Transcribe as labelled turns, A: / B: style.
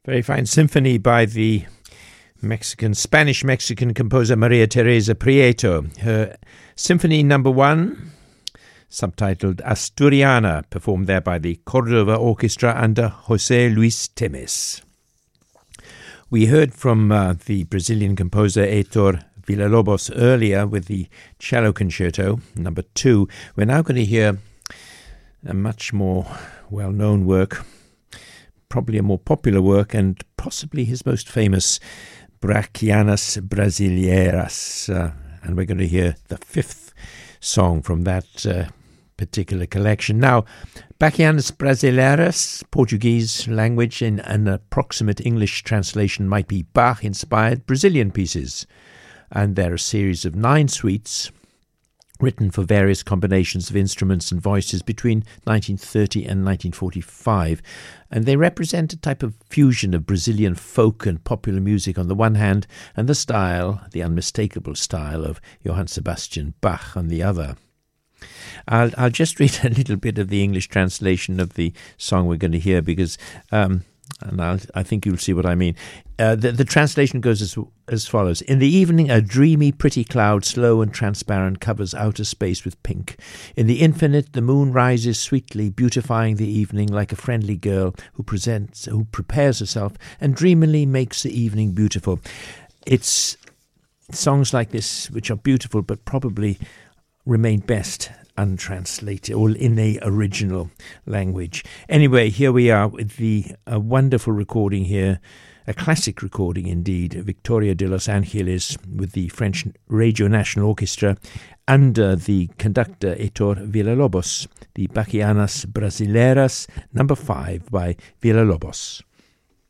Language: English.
A: Very fine symphony by the Spanish-Mexican composer Maria Teresa Prieto. Her Symphony Number 1, subtitled Asturiana, performed there by the Cordova Orchestra under José Luis Temes. We heard from the Brazilian composer Heitor Villa-Lobos earlier with the Cello Concerto Number 2. We're now going to hear a much more well-known work, probably a more popular work, and possibly his most famous, Bachianas Brasileiras. And we're going to hear the fifth song from that particular collection. Now, Bachianas Brasileiras, Portuguese language, in an approximate English translation might be Bach-inspired Brazilian pieces. And they're a series of 9 suites written for various combinations of instruments and voices between 1930 and 1945. And they represent a type of fusion of Brazilian folk and popular music on the one hand, and the style, the unmistakable style of Johann Sebastian Bach on the other. I'll just read a little bit of the English translation of the song we're going to hear, because I think you'll see what I mean. The translation goes as follows. In the evening, a dreamy, pretty cloud, slow and transparent, covers outer space with pink. In the infinite, the moon rises sweetly, beautifying the evening like a friendly girl who prepares herself and dreamily makes the evening beautiful. It's songs like this which are beautiful, but probably remain best untranslated or in the original language. Anyway, here we are with a wonderful recording here, a classic recording indeed, Victoria de Los Angeles with the French Radio National Orchestra under the conductor Heitor Villa-Lobos, the Bachianas Brasileiras Number 5 by Villa-Lobos.